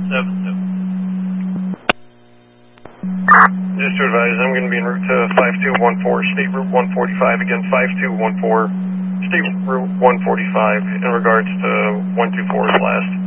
Just to advise, I'm going to be en route to 5214, State Route 145, again 5214, State Route 145, in regards to 124's last.